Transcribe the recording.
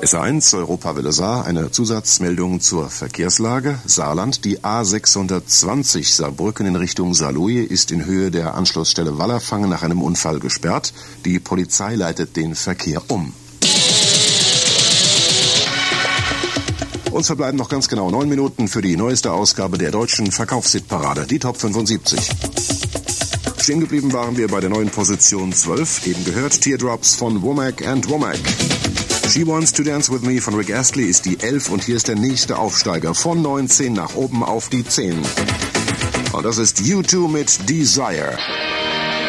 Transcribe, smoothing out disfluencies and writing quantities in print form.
S1 Europawelle Saar, eine Zusatzmeldung zur Verkehrslage. Saarland, die A620 Saarbrücken in Richtung Saarlouis ist in Höhe der Anschlussstelle Wallerfangen nach einem Unfall gesperrt. Die Polizei leitet den Verkehr um. Uns verbleiben noch ganz genau 9 Minuten für die neueste Ausgabe der deutschen Verkaufshitparade, die Top 75. Stehen geblieben waren wir bei der neuen Position 12, eben gehört Teardrops von Womack & Womack. She Wants to Dance With Me von Rick Astley ist die 11 und hier ist der nächste Aufsteiger von 19 nach oben auf die 10. Und das ist U2 mit Desire.